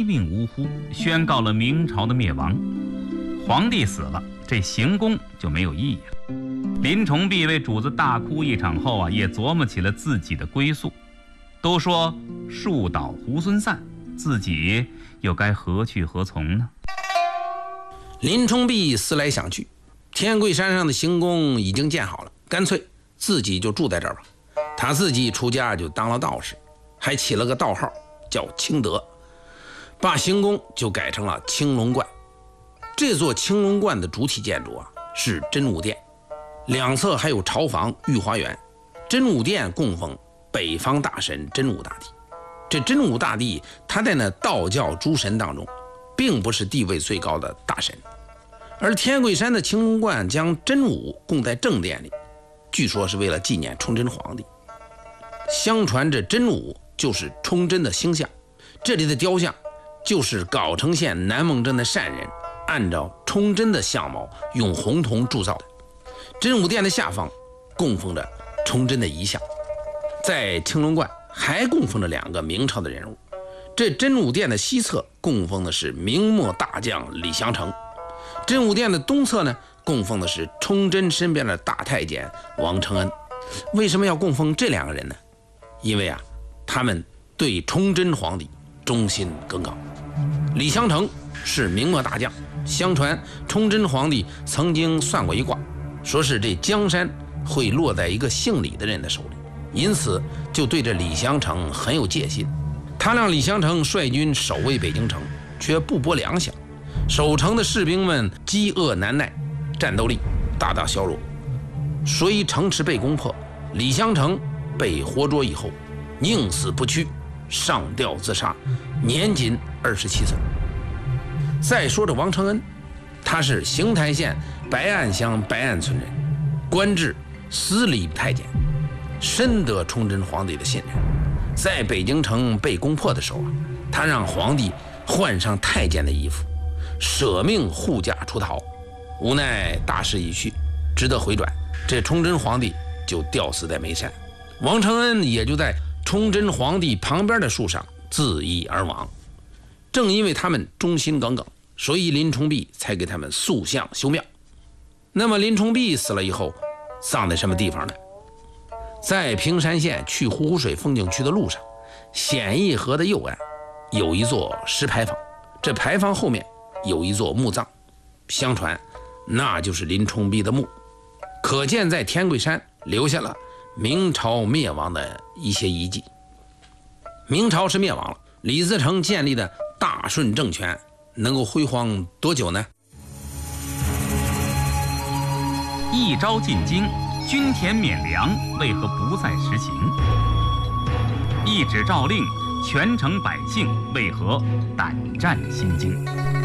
命呜呼，宣告了明朝的灭亡。皇帝死了，这行宫就没有意义了。林崇弼为主子大哭一场后也琢磨起了自己的归宿。都说树倒猢狲散，自己又该何去何从呢？ 林崇弼思来想去，天桂山上的行宫已经建好了，干脆自己就住在这儿吧。他自己出家就当了道士，还起了个道号叫清德，把行宫就改成了青龙观。这座青龙观的主体建筑是真武殿，两侧还有朝房、御花园。真武殿供奉北方大神真武大帝。这真武大帝他在那道教诸神当中并不是地位最高的大神，而天桂山的青龙观将真武供在正殿里，据说是为了纪念崇祯皇帝。相传这真武就是崇祯的星象，这里的雕像就是藁城县南蒙镇的善人按照崇祯的相貌用红铜铸造的。真武殿的下方供奉着崇祯的遗像，在青龙观还供奉着2个明朝的人物。这真武殿的西侧供奉的是明末大将李祥成，真武殿的东侧呢供奉的是崇祯身边的大太监王承恩。为什么要供奉这2个人呢？因为他们对崇祯皇帝忠心耿耿。李祥成是明末大将，相传崇祯皇帝曾经算过一卦，说是这江山会落在一个姓李的人的手里，因此就对这李祥成很有戒心。他让李祥成率军守卫北京城，却不播粮饷，守城的士兵们饥饿难耐，战斗力大大削弱，所以城池被攻破。李祥成被活捉以后，宁死不屈，上吊自杀，年仅27岁。再说这王承恩，他是邢台县白岸乡白岸村人，官至司礼太监，深得崇祯皇帝的信任。在北京城被攻破的时候他让皇帝换上太监的衣服，舍命护驾出逃。无奈大势已去，只得回转，这崇祯皇帝就吊死在眉山，王承恩也就在崇祯皇帝旁边的树上自缢而亡。正因为他们忠心耿耿，所以林崇弼才给他们塑像修庙。那么林崇弼死了以后葬在什么地方呢？在平山县去呼水风景区的路上，显义河的右岸有一座石牌坊，这牌坊后面有一座墓葬，相传那就是林崇弼的墓。可见在天桂山留下了明朝灭亡的一些遗迹。明朝是灭亡了，李自成建立的大顺政权能够辉煌多久呢？ 一朝进京，均田免粮为何不再实行？一纸诏令，全城百姓为何胆战心惊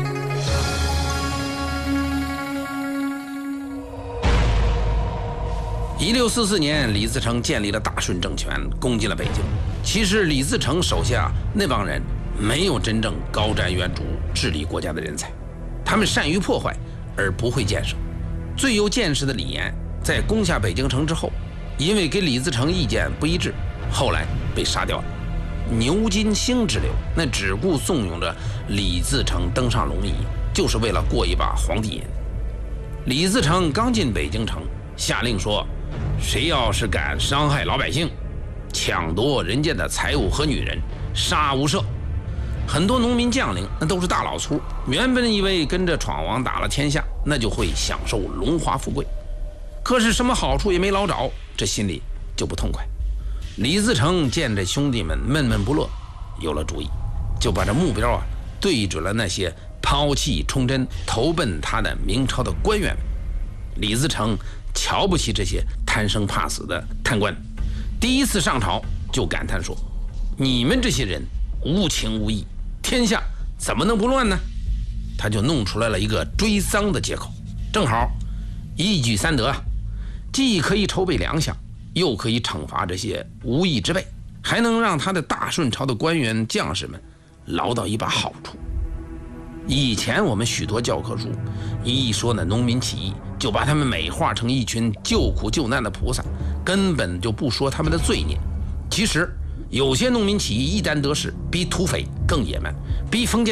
？1644年，李自成建立了大顺政权，攻进了北京。其实李自成手下那帮人没有真正高瞻远瞩治理国家的人才，他们善于破坏而不会建设。最有见识的李严在攻下北京城之后，因为跟李自成意见不一致，后来被杀掉了。牛金星之流那只顾怂恿着李自成登上龙椅，就是为了过一把皇帝瘾。李自成刚进北京城，下令说，谁要是敢伤害老百姓，抢夺人家的财物和女人，杀无赦。很多农民将领那都是大老粗，原本以为跟着闯王打了天下，那就会享受荣华富贵，可是什么好处也没捞着，这心里就不痛快。李自成见这兄弟们闷闷不乐，有了主意，就把这目标对准了那些抛弃崇祯投奔他的明朝的官员们。李自成瞧不起这些贪生怕死的贪官，第一次上朝就感叹说，你们这些人无情无义，天下怎么能不乱呢？他就弄出来了一个追赃的借口，正好一举三得，既可以筹备粮饷，又可以惩罚这些无义之辈，还能让他的大顺朝的官员将士们捞到一把好处。以前我们许多教科书一说呢农民起义，就把他们美化成一群救苦救难的菩萨，根本就不说他们的罪孽。其实有些农民起义一旦得势，比土匪更野蛮，比封建